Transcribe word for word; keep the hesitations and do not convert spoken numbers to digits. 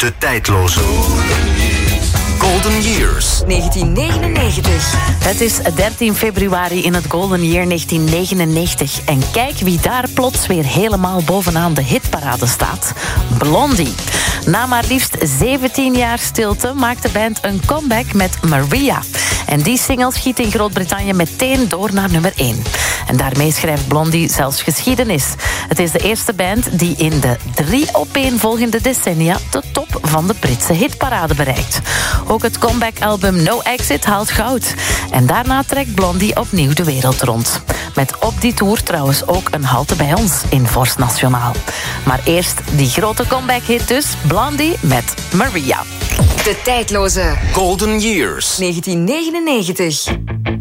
De tijdloze Golden Years. negentien negenennegentig. Het is dertien februari in het Golden Year negentien negenennegentig. En kijk wie daar plots weer helemaal bovenaan de hitparade staat. Blondie. Na maar liefst zeventien jaar stilte maakt de band een comeback met Maria. En die single schiet in Groot-Brittannië meteen door naar nummer één. En daarmee schrijft Blondie zelfs geschiedenis. Het is de eerste band die in de drie opeenvolgende decennia de top van de Britse hitparade bereikt. Ook het comeback-album No Exit haalt goud. En daarna trekt Blondie opnieuw de wereld rond. Met op die tour trouwens ook een halte bij ons in Vorst Nationaal. Maar eerst die grote comeback-hit dus, Blondie met Maria. De tijdloze Golden Years. negentien negenennegentig.